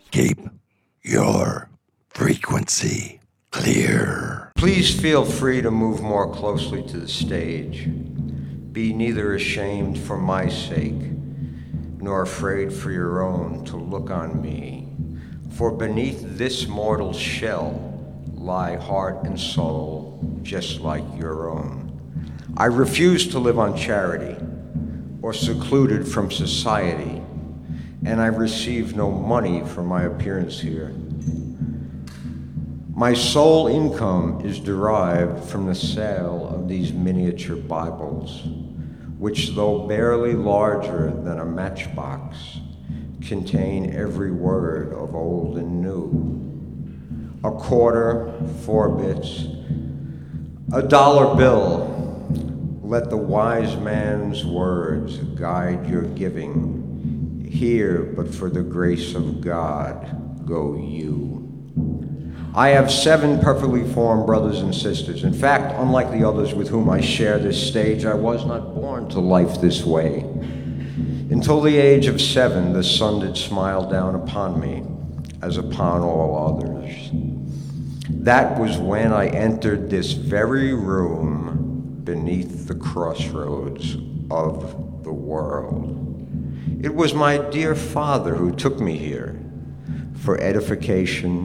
Keep your frequency clear. Please feel free to move more closely to the stage. Be neither ashamed for my sake, nor afraid for your own to look on me. For beneath this mortal shell lie heart and soul just like your own. I refuse to live on charity or secluded from society, and I receive no money for my appearance here. My sole income is derived from the sale of these miniature Bibles, which, though barely larger than a matchbox, contain every word of old and new. A quarter, 4 bits, a dollar bill. Let the wise man's words guide your giving. Here, but for the grace of God, go you. I have 7 perfectly formed brothers and sisters. In fact, unlike the others with whom I share this stage, I was not born to life this way. Until the age of 7, the sun did smile down upon me, as upon all others. That was when I entered this very room beneath the crossroads of the world. It was my dear father who took me here for edification